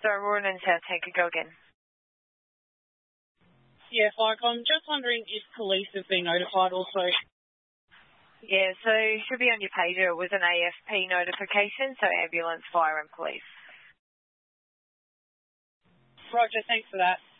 Sorry, Warren and South Tanker, go again. Yeah, Fire, I'm just wondering if police have been notified also. Yeah, so it should be on your pager. It was an AFP notification, so ambulance, fire and police. Roger, thanks for that.